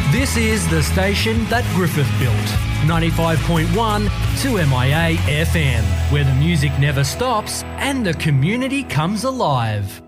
This is the station that Griffith built. 95.1 2MIA FM, where the music never stops and the community comes alive.